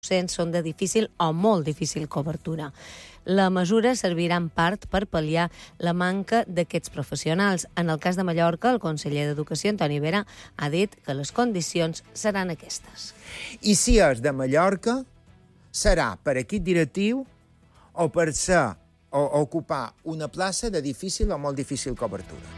són de difícil o molt difícil cobertura. La mesura servirà en part per pal·liar la manca d'aquests professionals. En el cas de Mallorca, el conseller d'Educació, Antoni Vera, ha dit que les condicions seran aquestes. I si és de Mallorca, serà per equip directiu o per ser o ocupar una plaça de difícil o molt difícil cobertura.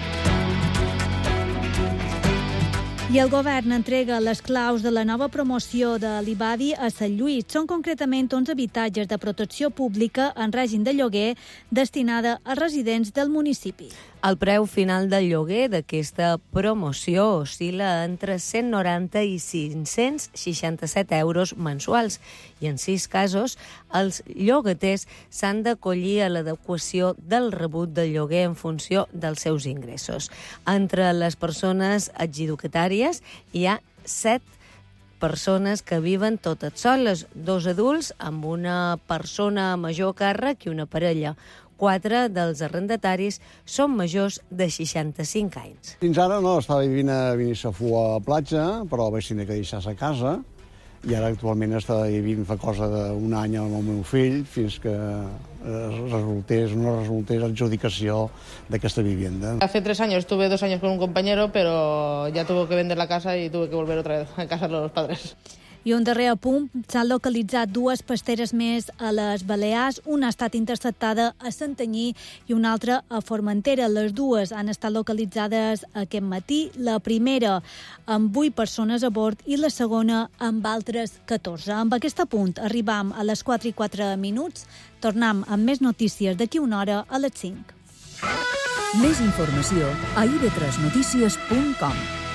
I el govern entrega les claus de la nova promoció de l'Ibadi a Sant Lluís. Són concretament 11 habitatges de protecció pública en règim de lloguer destinada als residents del municipi. El preu final del lloguer d'aquesta promoció oscil·la entre 190 i 567 euros mensuals i en 6 casos els llogaters s'han d'acollir a l'adequació del rebut del lloguer en funció dels seus ingressos. Entre les persones adjudicatàries hi ha 7 persones que viven totes soles, 2 adults amb una persona major a càrrec i una parella. 4 dels arrendataris són majors de 65 anys. Fins ara no, estava vivint a Benissafú a platja, però vaig tenir que deixar-se a casa, i ara actualment estava vivint fa cosa d'un any amb el meu fill fins que resultés adjudicació d'aquesta vivienda. Hace 3 años estuve 2 años con un compañero, pero ya tuvo que vender la casa y tuve que volver otra vez a casa de los padres. I un darrer apunt, s'han localitzat 2 pasteres més a les Balears. Una ha estat interceptada a Santanyí i una altra a Formentera. Les dues han estat localitzades aquest matí. La primera amb 8 persones a bord i la segona amb altres 14. Amb aquest apunt arribam a les 4:04. Tornem amb més notícies d'aquí una hora a les 5. Més informació a ib3notícies.com.